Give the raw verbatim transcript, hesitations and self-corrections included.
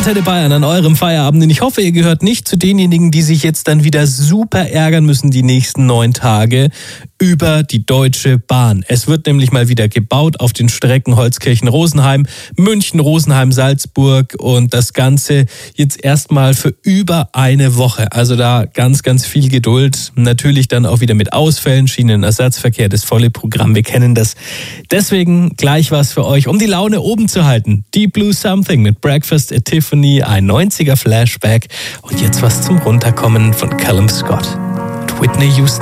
Antenne Bayern an eurem Feierabend. Und ich hoffe, ihr gehört nicht zu denjenigen, die sich jetzt dann wieder super ärgern müssen die nächsten neun Tage über die Deutsche Bahn. Es wird nämlich mal wieder gebaut auf den Strecken Holzkirchen-Rosenheim, München-Rosenheim-Salzburg und das Ganze jetzt erstmal für über eine Woche. Also da ganz, ganz viel Geduld. Natürlich dann auch wieder mit Ausfällen, Schienenersatzverkehr, das volle Programm. Wir kennen das. Deswegen gleich was für euch, um die Laune oben zu halten. Deep Blue Something mit Breakfast at Tiffany, ein neunziger Flashback und jetzt was zum Runterkommen von Callum Scott und Whitney Houston.